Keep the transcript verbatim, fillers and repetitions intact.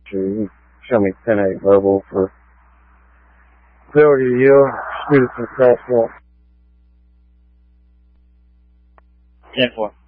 You show me ten eight verbal for failure to yield. Shoot some crosswalk. ten four.